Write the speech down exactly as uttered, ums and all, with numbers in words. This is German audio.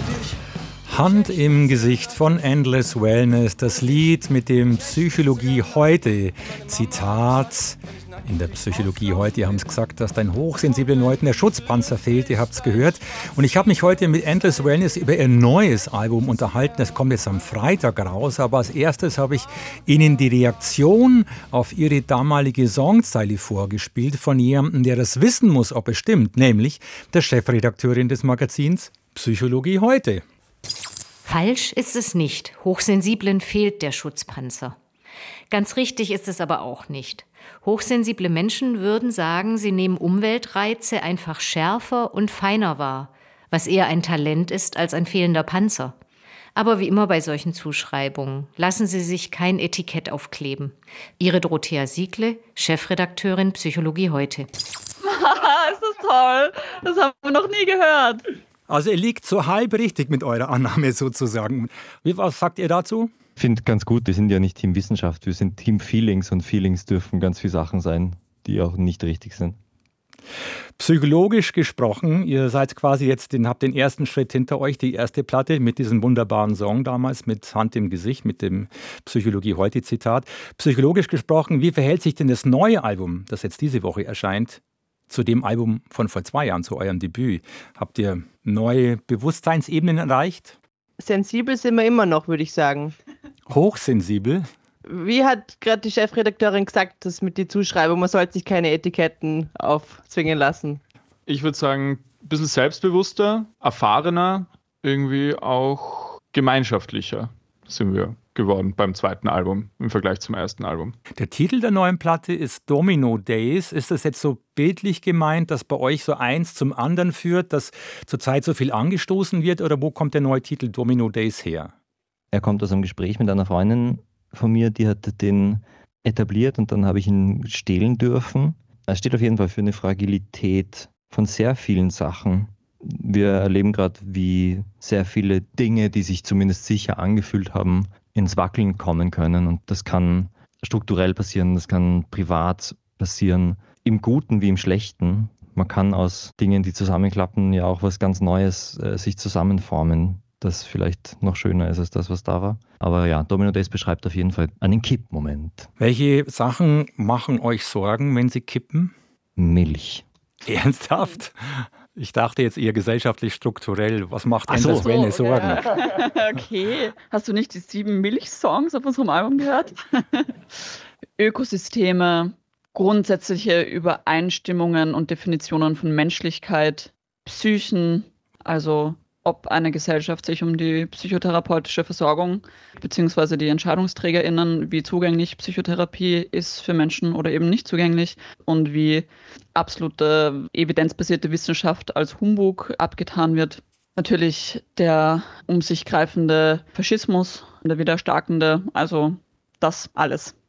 Hand im Gesicht von Endless Wellness, das Lied mit dem Psychologie heute Zitat. In der Psychologie heute, ihr habt es gesagt, dass dein hochsensiblen Leuten der Schutzpanzer fehlt, ihr habt es gehört. Und ich habe mich heute mit Endless Wellness über ihr neues Album unterhalten. Das kommt jetzt am Freitag raus, aber als erstes habe ich Ihnen die Reaktion auf Ihre damalige Songzeile vorgespielt von jemandem, der das wissen muss, ob es stimmt, nämlich der Chefredakteurin des Magazins Psychologie heute. Falsch ist es nicht. Hochsensiblen fehlt der Schutzpanzer. Ganz richtig ist es aber auch nicht. Hochsensible Menschen würden sagen, sie nehmen Umweltreize einfach schärfer und feiner wahr, was eher ein Talent ist als ein fehlender Panzer. Aber wie immer bei solchen Zuschreibungen, lassen Sie sich kein Etikett aufkleben. Ihre Dorothea Siegle, Chefredakteurin Psychologie heute. Ist das toll? Das haben wir noch nie gehört. Also ihr liegt so halb richtig mit eurer Annahme sozusagen. Was sagt ihr dazu? Ich finde ganz gut, wir sind ja nicht Team Wissenschaft, wir sind Team Feelings und Feelings dürfen ganz viele Sachen sein, die auch nicht richtig sind. Psychologisch gesprochen, ihr seid quasi jetzt, den, habt den ersten Schritt hinter euch, die erste Platte mit diesem wunderbaren Song damals, mit Hand im Gesicht, mit dem Psychologie heute Zitat. Psychologisch gesprochen, wie verhält sich denn das neue Album, das jetzt diese Woche erscheint, zu dem Album von vor zwei Jahren, zu eurem Debüt? Habt ihr neue Bewusstseinsebenen erreicht? Sensibel sind wir immer noch, würde ich sagen. Hochsensibel? Wie hat gerade die Chefredakteurin gesagt, das mit der Zuschreibung, man sollte sich keine Etiketten aufzwingen lassen? Ich würde sagen, ein bisschen selbstbewusster, erfahrener, irgendwie auch gemeinschaftlicher sind wir geworden beim zweiten Album im Vergleich zum ersten Album. Der Titel der neuen Platte ist Domino Days. Ist das jetzt so bildlich gemeint, dass bei euch so eins zum anderen führt, dass zurzeit so viel angestoßen wird? Oder wo kommt der neue Titel Domino Days her? Er kommt aus einem Gespräch mit einer Freundin von mir, die hat den etabliert und dann habe ich ihn stehlen dürfen. Er steht auf jeden Fall für eine Fragilität von sehr vielen Sachen. Wir erleben gerade, wie sehr viele Dinge, die sich zumindest sicher angefühlt haben, ins Wackeln kommen können. Und das kann strukturell passieren, das kann privat passieren, im Guten wie im Schlechten. Man kann aus Dingen, die zusammenklappen, ja auch was ganz Neues äh, sich zusammenformen, das vielleicht noch schöner ist als das, was da war. Aber ja, Domino Days beschreibt auf jeden Fall einen Kippmoment. Welche Sachen machen euch Sorgen, wenn sie kippen? Milch. Ernsthaft? Ich dachte jetzt eher gesellschaftlich strukturell. Was macht denn Ach so, das, wenn so, ihr Sorgen? Okay. Hast du nicht die sieben Milch-Songs auf unserem Album gehört? Ökosysteme, grundsätzliche Übereinstimmungen und Definitionen von Menschlichkeit, Psychen, also ob eine Gesellschaft sich um die psychotherapeutische Versorgung bzw. die EntscheidungsträgerInnen, wie zugänglich Psychotherapie ist für Menschen oder eben nicht zugänglich und wie absolute evidenzbasierte Wissenschaft als Humbug abgetan wird. Natürlich der um sich greifende Faschismus, der wieder erstarkende, also das alles.